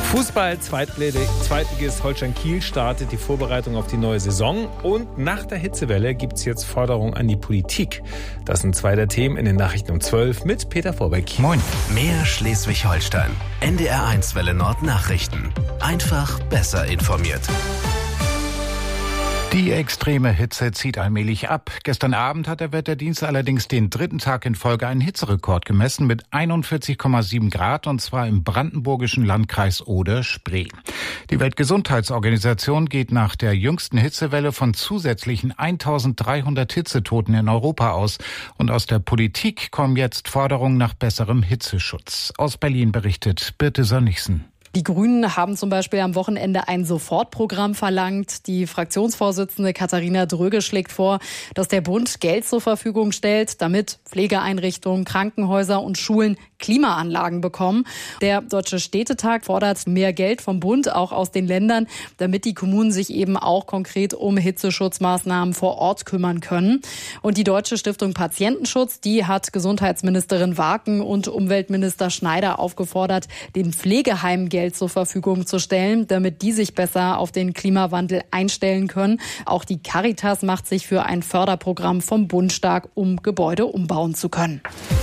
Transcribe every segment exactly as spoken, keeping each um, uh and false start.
Fußball, Zweitligist Holstein Kiel startet die Vorbereitung auf die neue Saison. Und nach der Hitzewelle gibt es jetzt Forderungen an die Politik. Das sind zwei der Themen in den Nachrichten um zwölf mit Peter Vorbeck. Moin. Mehr Schleswig-Holstein. N D R eins Welle Nord Nachrichten. Einfach besser informiert. Die extreme Hitze zieht allmählich ab. Gestern Abend hat der Wetterdienst allerdings den dritten Tag in Folge einen Hitzerekord gemessen mit einundvierzig Komma sieben Grad, und zwar im brandenburgischen Landkreis Oder-Spree. Die Weltgesundheitsorganisation geht nach der jüngsten Hitzewelle von zusätzlichen eintausenddreihundert Hitzetoten in Europa aus. Und aus der Politik kommen jetzt Forderungen nach besserem Hitzeschutz. Aus Berlin berichtet Birte Sönnigsen. Die Grünen haben zum Beispiel am Wochenende ein Sofortprogramm verlangt. Die Fraktionsvorsitzende Katharina Dröge schlägt vor, dass der Bund Geld zur Verfügung stellt, damit Pflegeeinrichtungen, Krankenhäuser und Schulen Klimaanlagen bekommen. Der Deutsche Städtetag fordert mehr Geld vom Bund, auch aus den Ländern, damit die Kommunen sich eben auch konkret um Hitzeschutzmaßnahmen vor Ort kümmern können. Und die Deutsche Stiftung Patientenschutz, die hat Gesundheitsministerin Waken und Umweltminister Schneider aufgefordert, den Pflegeheimen Geld zur Verfügung zu stellen, damit die sich besser auf den Klimawandel einstellen können. Auch die Caritas macht sich für ein Förderprogramm vom Bund stark, um Gebäude umbauen zu können.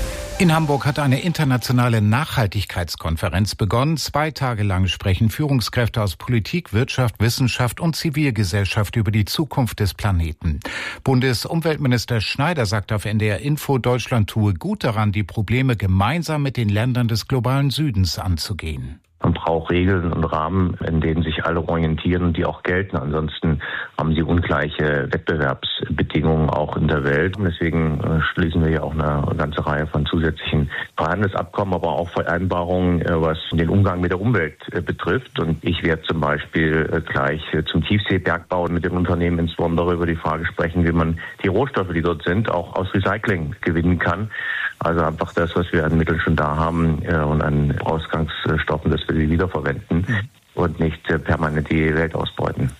In Hamburg hat eine internationale Nachhaltigkeitskonferenz begonnen. Zwei Tage lang sprechen Führungskräfte aus Politik, Wirtschaft, Wissenschaft und Zivilgesellschaft über die Zukunft des Planeten. Bundesumweltminister Schneider sagt auf N D R Info, Deutschland tue gut daran, die Probleme gemeinsam mit den Ländern des globalen Südens anzugehen. Man braucht Regeln und Rahmen, in denen sich alle orientieren und die auch gelten. Ansonsten haben sie ungleiche Wettbewerbsbedingungen auch in der Welt. Und deswegen schließen wir hier auch eine ganze Reihe von zusätzlichen Freihandelsabkommen, aber auch Vereinbarungen, was den Umgang mit der Umwelt betrifft. Und ich werde zum Beispiel gleich zum Tiefseebergbau mit den Unternehmen insbesondere über die Frage sprechen, wie man die Rohstoffe, die dort sind, auch aus Recycling gewinnen kann. Also einfach das, was wir an Mitteln schon da haben und an Ausgangsstoffen, dass wir sie wiederverwenden mhm. und nicht permanent die Welt ausbeuten.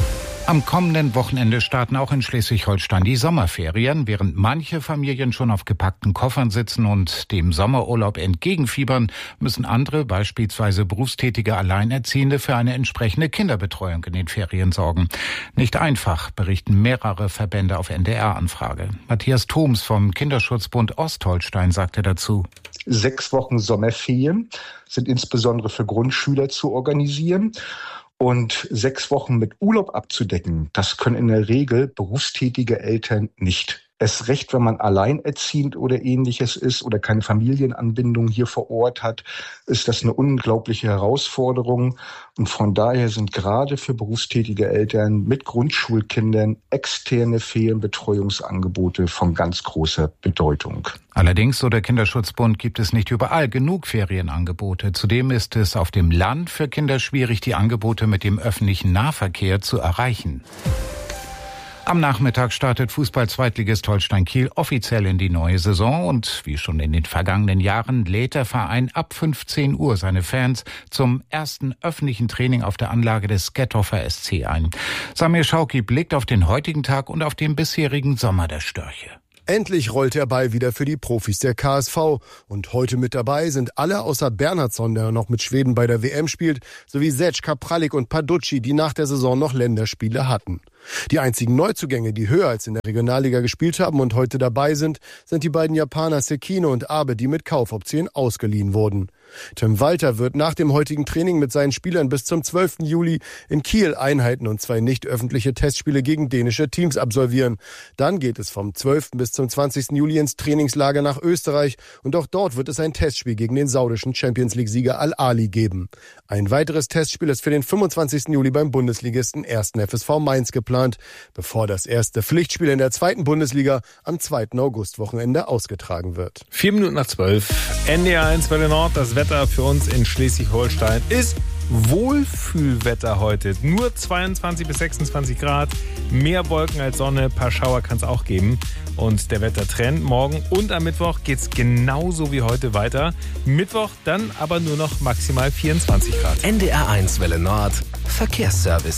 Am kommenden Wochenende starten auch in Schleswig-Holstein die Sommerferien. Während manche Familien schon auf gepackten Koffern sitzen und dem Sommerurlaub entgegenfiebern, müssen andere, beispielsweise berufstätige Alleinerziehende, für eine entsprechende Kinderbetreuung in den Ferien sorgen. Nicht einfach, berichten mehrere Verbände auf N D R-Anfrage. Matthias Thoms vom Kinderschutzbund Ostholstein sagte dazu: Sechs Wochen Sommerferien sind insbesondere für Grundschüler zu organisieren. Und sechs Wochen mit Urlaub abzudecken, das können in der Regel berufstätige Eltern nicht. Erst recht, wenn man alleinerziehend oder ähnliches ist oder keine Familienanbindung hier vor Ort hat, ist das eine unglaubliche Herausforderung. Und von daher sind gerade für berufstätige Eltern mit Grundschulkindern externe Ferienbetreuungsangebote von ganz großer Bedeutung. Allerdings, so der Kinderschutzbund, gibt es nicht überall genug Ferienangebote. Zudem ist es auf dem Land für Kinder schwierig, die Angebote mit dem öffentlichen Nahverkehr zu erreichen. Am Nachmittag startet Fußball-Zweitligist Holstein Kiel offiziell in die neue Saison und wie schon in den vergangenen Jahren lädt der Verein ab fünfzehn Uhr seine Fans zum ersten öffentlichen Training auf der Anlage des Gethofer S C ein. Samir Schauki blickt auf den heutigen Tag und auf den bisherigen Sommer der Störche. Endlich rollt der Ball wieder für die Profis der K S V. Und heute mit dabei sind alle außer Bernhardsson, der noch mit Schweden bei der W M spielt, sowie Zec, Kapralik und Paducci, die nach der Saison noch Länderspiele hatten. Die einzigen Neuzugänge, die höher als in der Regionalliga gespielt haben und heute dabei sind, sind die beiden Japaner Sekino und Abe, die mit Kaufoption ausgeliehen wurden. Tim Walter wird nach dem heutigen Training mit seinen Spielern bis zum zwölften Juli in Kiel Einheiten und zwei nicht öffentliche Testspiele gegen dänische Teams absolvieren. Dann geht es vom zwölften bis zum zwanzigsten Juli ins Trainingslager nach Österreich und auch dort wird es ein Testspiel gegen den saudischen Champions-League-Sieger Al-Ali geben. Ein weiteres Testspiel ist für den fünfundzwanzigsten Juli beim Bundesligisten ersten F S V Mainz geplant, bevor das erste Pflichtspiel in der zweiten Bundesliga am zweiten August-Wochenende ausgetragen wird. Vier Minuten nach zwölf. N D R eins Welle Nord. Das Wetter für uns in Schleswig-Holstein ist Wohlfühlwetter heute. Nur zweiundzwanzig bis sechsundzwanzig Grad. Mehr Wolken als Sonne. Ein paar Schauer kann es auch geben. Und der Wettertrend morgen und am Mittwoch geht es genauso wie heute weiter. Mittwoch dann aber nur noch maximal vierundzwanzig Grad. N D R eins Welle Nord. Verkehrsservice.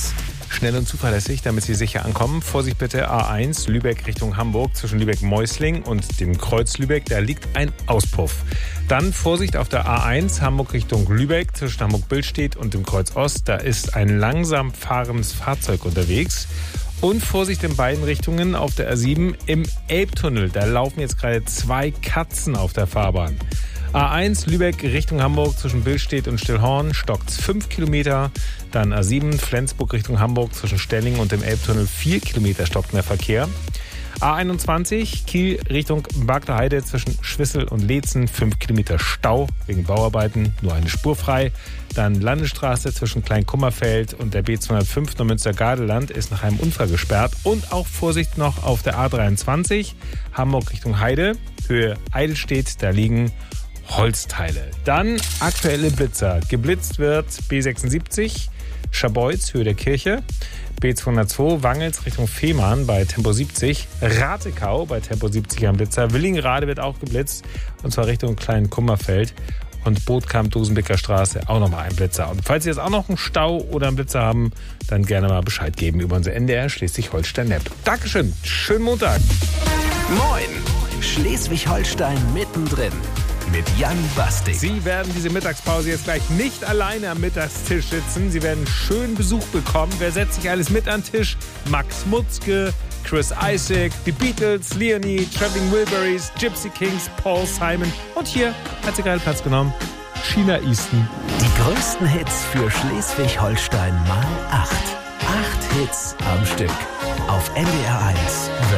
Schnell und zuverlässig, damit Sie sicher ankommen. Vorsicht bitte, A eins, Lübeck Richtung Hamburg, zwischen Lübeck-Meusling und dem Kreuz Lübeck, da liegt ein Auspuff. Dann Vorsicht auf der A eins, Hamburg Richtung Lübeck, zwischen Hamburg-Billstedt und dem Kreuz Ost, da ist ein langsam fahrendes Fahrzeug unterwegs. Und Vorsicht in beiden Richtungen auf der A sieben im Elbtunnel, da laufen jetzt gerade zwei Katzen auf der Fahrbahn. A eins Lübeck Richtung Hamburg zwischen Billstedt und Stillhorn stockt fünf Kilometer. Dann A sieben Flensburg Richtung Hamburg zwischen Stellingen und dem Elbtunnel vier Kilometer stockt der Verkehr. A einundzwanzig Kiel Richtung Bagler Heide zwischen Schwissel und Leetzen fünf Kilometer Stau wegen Bauarbeiten, nur eine Spur frei. Dann Landesstraße zwischen Kleinkummerfeld und der B zweihundertfünf Neumünster-Gardeland ist nach einem Unfall gesperrt. Und auch Vorsicht noch auf der A dreiundzwanzig Hamburg Richtung Heide, Höhe Eidelstedt, da liegen Holzteile. Dann aktuelle Blitzer. Geblitzt wird B sechsundsiebzig, Scharbeutz, Höhe der Kirche, B zweihundertzwei, Wangels Richtung Fehmarn bei Tempo siebzig, Ratekau bei Tempo siebzig am Blitzer, Willingrade wird auch geblitzt und zwar Richtung Kleinkummerfeld und Bootkamp, Dosenblicker Straße auch nochmal ein Blitzer. Und falls Sie jetzt auch noch einen Stau oder einen Blitzer haben, dann gerne mal Bescheid geben über unser N D R Schleswig-Holstein-App. Dankeschön, schönen Montag. Moin, Schleswig-Holstein mittendrin. Mit Jan Bastik. Sie werden diese Mittagspause jetzt gleich nicht alleine am Mittagstisch sitzen. Sie werden schön Besuch bekommen. Wer setzt sich alles mit an den Tisch? Max Mutzke, Chris Isaak, die Beatles, Leonie, Traveling Wilburys, Gypsy Kings, Paul Simon. Und hier hat sie gerade Platz genommen, Sheena Easton. Die größten Hits für Schleswig-Holstein mal acht. Acht Hits am Stück. Auf N D R eins.